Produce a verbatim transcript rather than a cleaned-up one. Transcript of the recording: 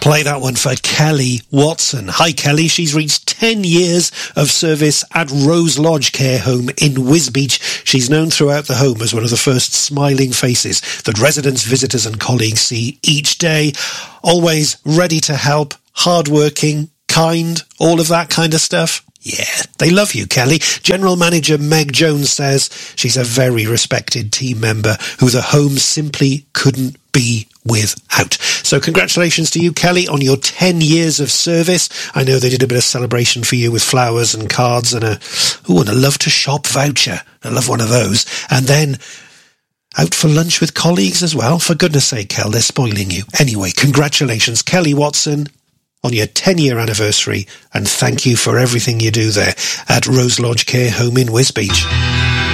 Play that one for Kelly Watson. Hi, Kelly. She's reached ten years of service at Rose Lodge Care Home in Wisbech. She's known throughout the home as one of the first smiling faces that residents, visitors and colleagues see each day. Always ready to help, hardworking, kind, all of that kind of stuff. Yeah, they love you, Kelly. General Manager Meg Jones says she's a very respected team member who the home simply couldn't be without. So congratulations to you, Kelly, on your ten years of service. I know they did a bit of celebration for you with flowers and cards and a, ooh, and a love to shop voucher. I love one of those. And then out for lunch with colleagues as well. For goodness sake, Kel, they're spoiling you. Anyway, congratulations, Kelly Watson, on your ten-year anniversary, and thank you for everything you do there at Rose Lodge Care Home in Wisbech.